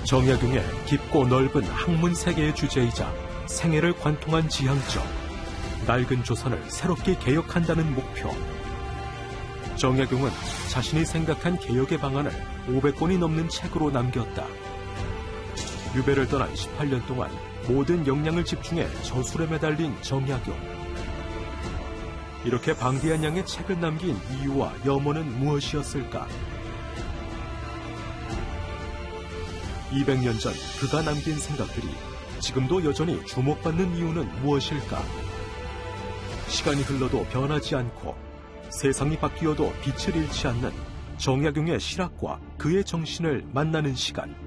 정약용의 깊고 넓은 학문 세계의 주제이자 생애를 관통한 지향점, 낡은 조선을 새롭게 개혁한다는 목표. 정약용은 자신이 생각한 개혁의 방안을 500권이 넘는 책으로 남겼다. 유배를 떠난 18년 동안 모든 역량을 집중해 저술에 매달린 정약용. 이렇게 방대한 양의 책을 남긴 이유와 염원은 무엇이었을까? 200년 전 그가 남긴 생각들이 지금도 여전히 주목받는 이유는 무엇일까? 시간이 흘러도 변하지 않고 세상이 바뀌어도 빛을 잃지 않는 정약용의 실학과 그의 정신을 만나는 시간.